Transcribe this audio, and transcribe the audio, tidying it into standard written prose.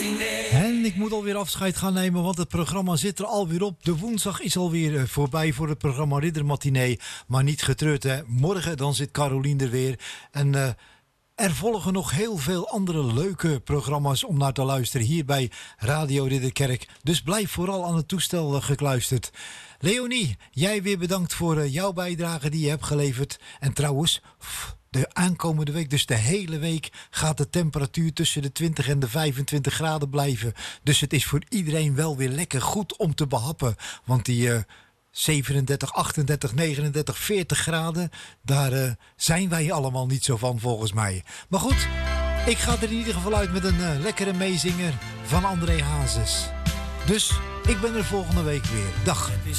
En ik moet alweer afscheid gaan nemen, want het programma zit er alweer op. De woensdag is alweer voorbij voor het programma Riddermatinee. Maar niet getreurd, hè. Morgen dan zit Carolien er weer. En er volgen nog heel veel andere leuke programma's om naar te luisteren hier bij Radio Ridderkerk. Dus blijf vooral aan het toestel gekluisterd. Leonie, jij weer bedankt voor jouw bijdrage die je hebt geleverd. En trouwens, de aankomende week, dus de hele week, gaat de temperatuur tussen de 20 en de 25 graden blijven. Dus het is voor iedereen wel weer lekker goed om te behappen. Want die 37, 38, 39, 40 graden, daar zijn wij allemaal niet zo van volgens mij. Maar goed, ik ga er in ieder geval uit met een lekkere meezinger van André Hazes. Dus ik ben er volgende week weer. Dag.